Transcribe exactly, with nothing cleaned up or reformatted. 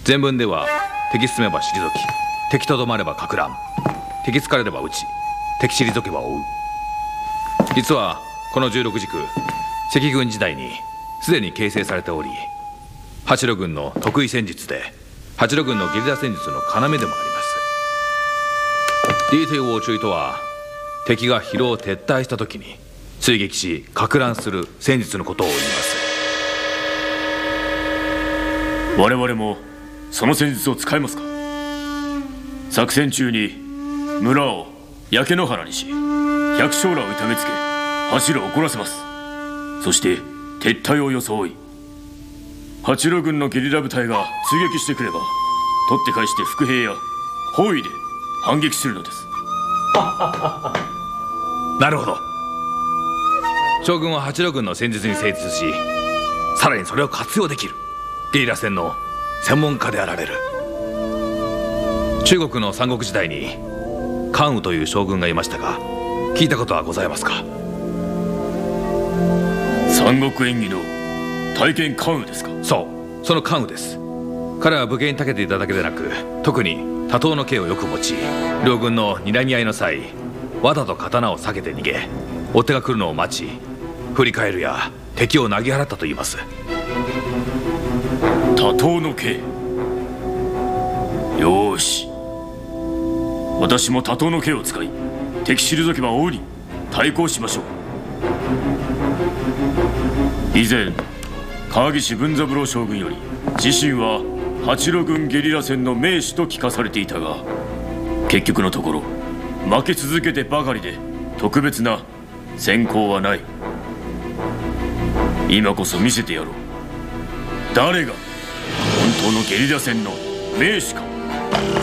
前文では敵進めば退き、敵とどまれば撹乱、敵疲れれば討ち、敵退けば追う。実はこのじゅうろく軸、赤軍時代にすでに形成されており、八路軍の得意戦術で八路軍のゲリラ戦術の要でもあります。地底応注とは敵が疲労を撤退した時に追撃し撹乱する戦術のことを言います。 我々もその戦術を使えますか？作戦中に村を焼け野原にし、百姓らを痛めつけ八路を怒らせます。そして撤退を装い、八路軍のゲリラ部隊が追撃してくれば取って返して伏兵や包囲で反撃するのです。 なるほど。将軍は八路軍の戦術に精通し、さらにそれを活用できるゲリラ戦の専門家であられる。中国の三国時代に関羽という将軍がいましたが、聞いたことはございますか？ 三国演義の大剣関羽ですか？ そう、その関羽です。彼は武芸に長けていただけでなく、特に多刀の剣をよく持ち、両軍の睨み合いの際、罠と刀を避けて逃げ、追っ手が来るのを待ち、振り返るや敵を投げ払ったと言います。 多刀の剣。よーし、私も多刀の剣を使い、敵退けば追うに対抗しましょう。以前川岸文三郎将軍より自身は八路軍ゲリラ戦の名手と聞かされていたが、結局のところ負け続けてばかりで特別な戦功はない。今こそ見せてやろう。誰が本当のゲリラ戦の名手か。